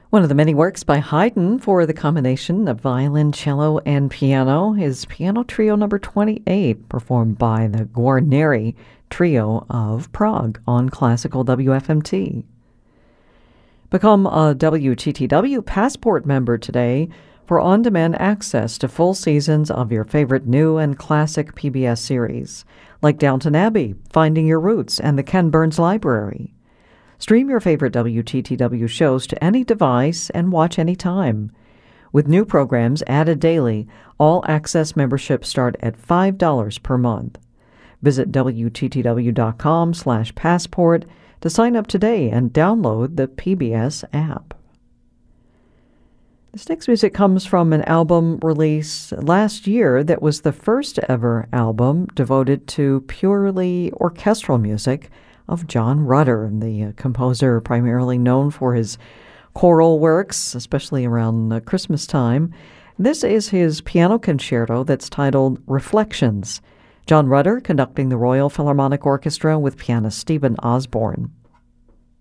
One of the many works by Haydn for the combination of violin, cello, and piano is Piano Trio number 28, performed by the Guarneri Trio of Prague on Classical WFMT. Become a WTTW Passport member today for on-demand access to full seasons of your favorite new and classic PBS series, like Downton Abbey, Finding Your Roots, and the Ken Burns Library. Stream your favorite WTTW shows to any device and watch anytime. With new programs added daily, all access memberships start at $5 per month. Visit WTTW.com/passport to sign up today and download the PBS app. This next music comes from an album released last year that was the first ever album devoted to purely orchestral music of John Rutter, the composer primarily known for his choral works, especially around Christmas time. This is his piano concerto that's titled Reflections. John Rutter conducting the Royal Philharmonic Orchestra with pianist Stephen Osborne.